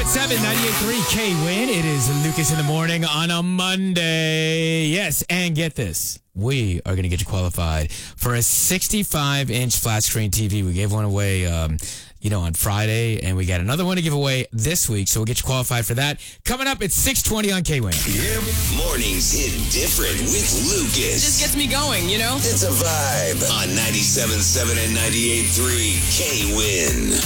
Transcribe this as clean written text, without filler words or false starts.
101.7, 98.3 K-Win. It is Lucas in the morning on a Monday. Yes, and get this. We are going to get you qualified for a 65-inch flat screen TV. We gave one away, on Friday, and we got another one to give away this week, so we'll get you qualified for that. Coming up at 6:20 on K-Win. Mornings hit different with Lucas. Just gets me going, you know? It's a vibe on 97.7 and 98.3 K-Win.